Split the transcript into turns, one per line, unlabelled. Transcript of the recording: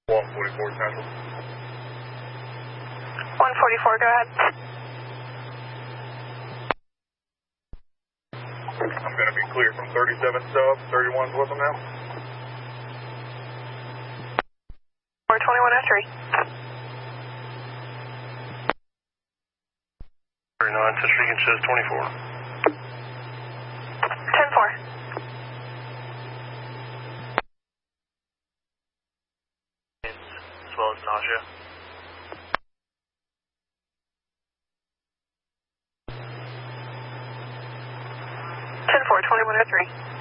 144 Central.
144, go ahead.
I'm going to be clear from 37 sub, 31's with them now.
42103.
39, Central Beacon says 24.
10-4.
As well as nausea.
10-4, 2103.